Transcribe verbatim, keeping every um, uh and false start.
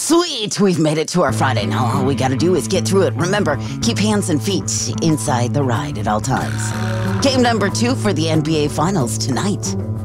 Sweet! We've made it to our Friday. Now all we gotta do is get through it. Remember, keep hands and feet inside the ride at all times. Game number two for the N B A Finals tonight.